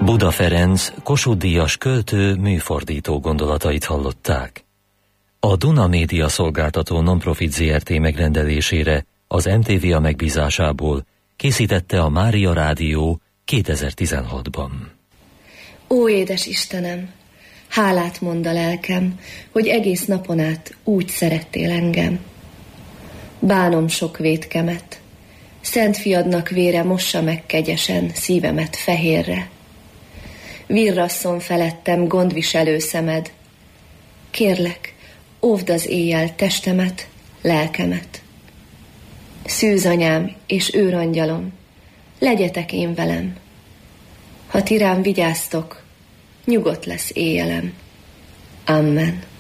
Buda Ferenc, Kossuth-díjas költő, műfordító gondolatait hallották. A Duna Média Szolgáltató Nonprofit Zrt. Megrendelésére az MTV megbízásából készítette a Mária Rádió 2016-ban. Ó, édes Istenem, hálát mond a lelkem, hogy egész napon át úgy szerettél engem. Bánom sok vétkemet, Szent Fiadnak vére mossa meg kegyesen szívemet fehérre. Virrasszon felettem gondviselő szemed, kérlek, óvd az éjjel testemet, lelkemet. Szűz anyám és őrangyalom, legyetek én velem. Ha ti rám vigyáztok, nyugodt lesz éjjelem. Amen.